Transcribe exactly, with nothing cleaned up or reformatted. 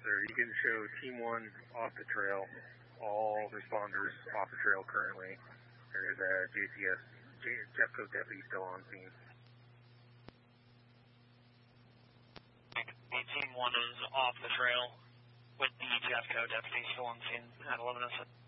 sir. You can show Team one off the trail. All responders off the trail currently. There is a J C S, J, Jeffco deputy still on scene. Team one is off the trail with the Jeffco deputy still on scene at eleven oh seven.